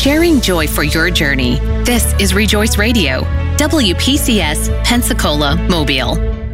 sharing joy for your journey. This is Rejoice Radio, WPCS, Pensacola, Mobile.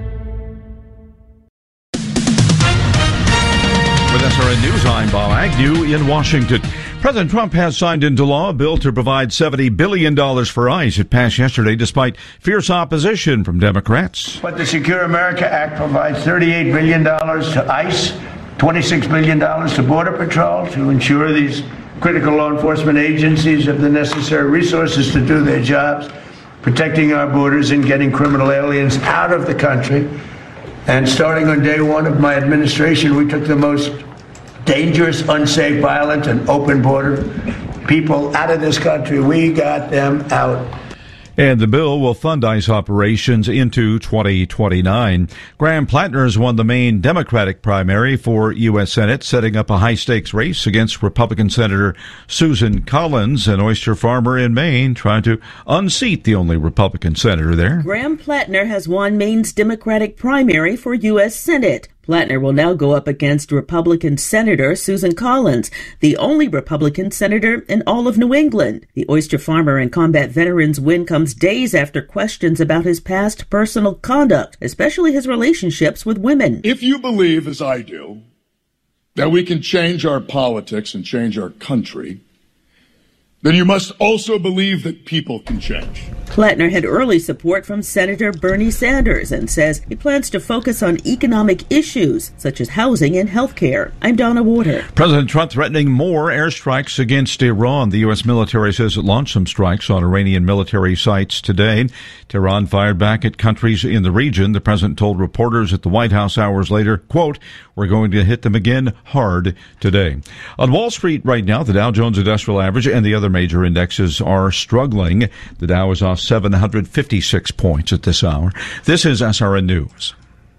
With SRN News, I'm Bob Agnew in Washington. President Trump has signed into law a bill to provide $70 billion for ICE. It passed yesterday despite fierce opposition from Democrats. But the Secure America Act provides $38 billion to ICE, $26 billion to Border Patrol to ensure these critical law enforcement agencies have the necessary resources to do their jobs, protecting our borders and getting criminal aliens out of the country. And starting on day one of my administration, we took the most dangerous, unsafe, violent, and open border people out of this country. We got them out. And the bill will fund ICE operations into 2029. Graham Plattner has won the Maine Democratic primary for U.S. Senate, setting up a high-stakes race against Republican Senator Susan Collins, an oyster farmer in Maine, trying to unseat the only Republican senator there. Graham Plattner has won Maine's Democratic primary for U.S. Senate. Plattner will now go up against Republican Senator Susan Collins, the only Republican senator in all of New England. The oyster farmer and combat veteran's win comes days after questions about his past personal conduct, especially his relationships with women. If you believe, as I do, that we can change our politics and change our country, then you must also believe that people can change. Plattner had early support from Senator Bernie Sanders and says he plans to focus on economic issues such as housing and health care. I'm Donna Warder. President Trump threatening more airstrikes against Iran. The U.S. military says it launched some strikes on Iranian military sites today. Tehran fired back at countries in the region. The president told reporters at the White House hours later, quote, "We're going to hit them again hard today." On Wall Street right now, the Dow Jones Industrial Average and the other major indexes are struggling. The Dow is off 756 points at this hour. This is SRN News.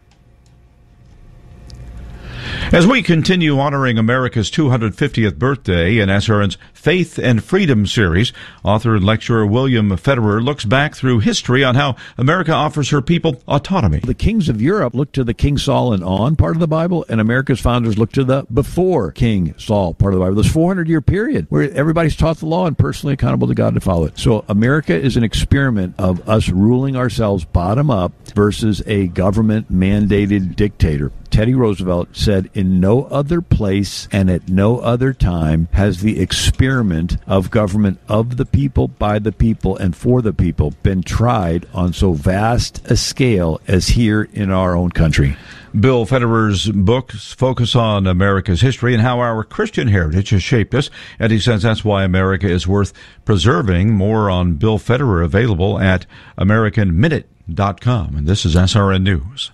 As we continue honoring America's 250th birthday in SRN's Faith and Freedom series, author and lecturer William Federer looks back through history on how America offers her people autonomy. The kings of Europe looked to the King Saul and on part of the Bible, and America's founders looked to the before King Saul part of the Bible. This 400-year period where everybody's taught the law and personally accountable to God to follow it. So America is an experiment of us ruling ourselves bottom up versus a government-mandated dictator. Teddy Roosevelt said, in no other place and at no other time has the experiment of government of the people, by the people, and for the people been tried on so vast a scale as here in our own country. Bill Federer's books focus on America's history and how our Christian heritage has shaped us, and he says that's why America is worth preserving. More on Bill Federer available at AmericanMinute.com. And this is SRN News.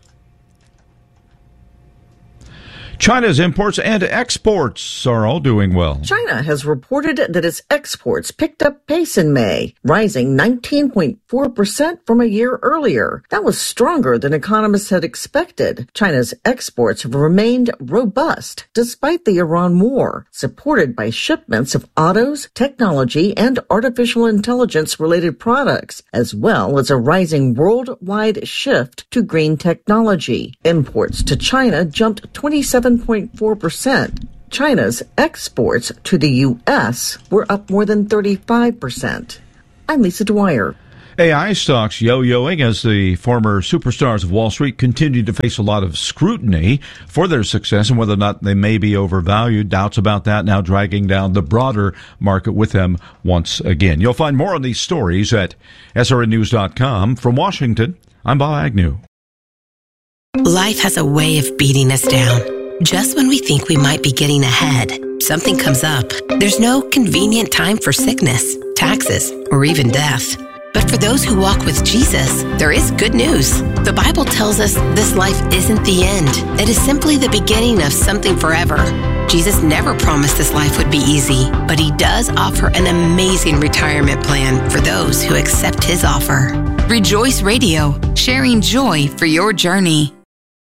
China's imports and exports are all doing well. China has reported that its exports picked up pace in May, rising 19.4% from a year earlier. That was stronger than economists had expected. China's exports have remained robust despite the Iran war, supported by shipments of autos, technology, and artificial intelligence-related products, as well as a rising worldwide shift to green technology. Imports to China jumped 27.4%. China's exports to the U.S. were up more than 35%. I'm Lisa Dwyer. AI stocks yo-yoing as the former superstars of Wall Street continue to face a lot of scrutiny for their success and whether or not they may be overvalued. Doubts about that now dragging down the broader market with them once again. You'll find more on these stories at srnnews.com. From Washington, I'm Bob Agnew. Life has a way of beating us down. Just when we think we might be getting ahead, something comes up. There's no convenient time for sickness, taxes, or even death. But for those who walk with Jesus, there is good news. The Bible tells us this life isn't the end. It is simply the beginning of something forever. Jesus never promised this life would be easy, but he does offer an amazing retirement plan for those who accept his offer. Rejoice Radio, sharing joy for your journey.